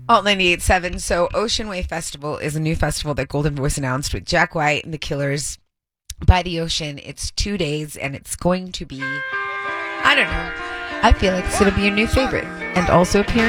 Alt 98.7. So, Ocean Wave Festival is a new festival that Golden Voice announced with Jack White and the Killers by the ocean. It's 2 days and it's going to be, I don't know, I feel like it's going to be a new favorite and also appearing